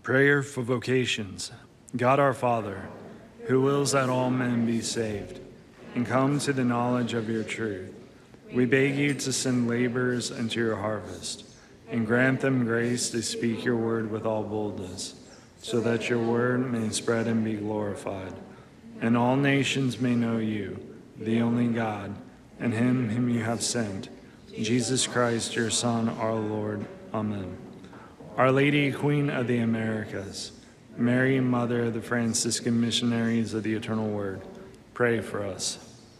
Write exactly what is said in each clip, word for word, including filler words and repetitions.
Prayer for vocations. God our Father, who wills that all men be saved and come to the knowledge of your truth, we beg you to send laborers into your harvest and grant them grace to speak your word with all boldness, so that your word may spread and be glorified, and all nations may know you, the only God, and him whom you have sent, Jesus Christ, your Son, our Lord. Amen. Our Lady, Queen of the Americas, Mary, Mother of the Franciscan Missionaries of the Eternal Word, pray for us.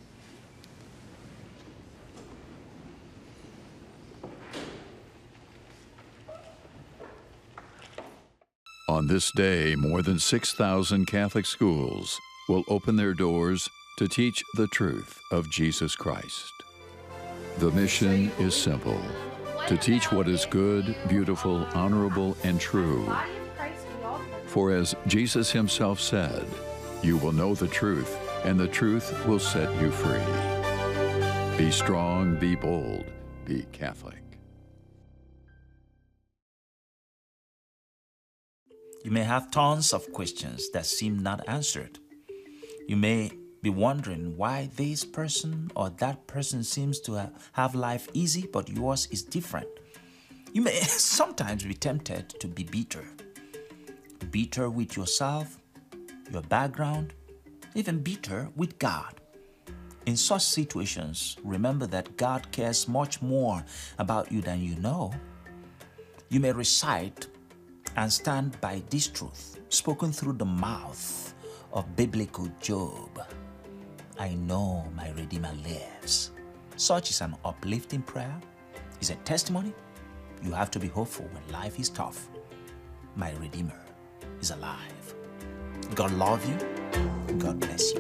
On this day, more than six thousand Catholic schools will open their doors to teach the truth of Jesus Christ. The mission is simple: to teach what is good, beautiful, honorable, and true. For as Jesus himself said, you will know the truth, and the truth will set you free. Be strong, be bold, be Catholic. You may have tons of questions that seem not answered. You may be wondering why this person or that person seems to have life easy, but yours is different. You may sometimes be tempted to be bitter. Bitter with yourself, your background, even bitter with God. In such situations, remember that God cares much more about you than you know. You may recite and stand by this truth, spoken through the mouth of biblical Job. I know my Redeemer lives. Such is an uplifting prayer. It's a testimony. You have to be hopeful when life is tough. My Redeemer is alive. God love you. God bless you.